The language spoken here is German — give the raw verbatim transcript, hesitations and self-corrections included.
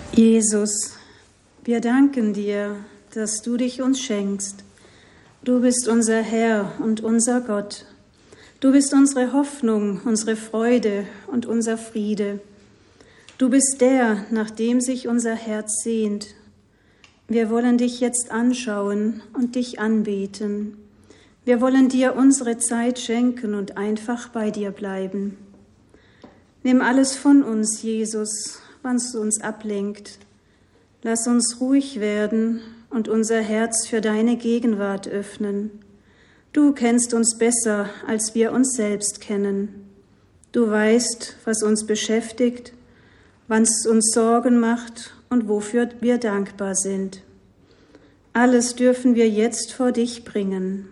Jesus, wir danken dir, dass du dich uns schenkst. Du bist unser Herr und unser Gott. Du bist unsere Hoffnung, unsere Freude und unser Friede. Du bist der, nach dem sich unser Herz sehnt. Wir wollen dich jetzt anschauen und dich anbeten. Wir wollen dir unsere Zeit schenken und einfach bei dir bleiben. Nimm alles von uns, Jesus, was uns ablenkt. Lass uns ruhig werden und unser Herz für deine Gegenwart öffnen. Du kennst uns besser, als wir uns selbst kennen. Du weißt, was uns beschäftigt, was uns Sorgen macht und wofür wir dankbar sind. Alles dürfen wir jetzt vor dich bringen.